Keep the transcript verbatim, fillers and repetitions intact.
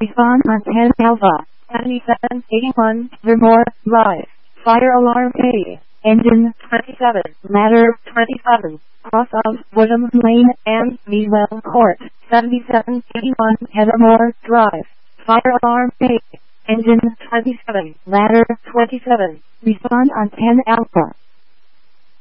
Respond on ten Alpha. seventy-seven eighty-one, Vermore, Live. Fire alarm A. Engine twenty-seven, ladder twenty-seven, cross of Woodham Lane and Meadwell Court. seventy-seven eighty-one, Heathermore Drive. Fire alarm A. Engine twenty-seven, ladder twenty-seven. Respond on ten Alpha.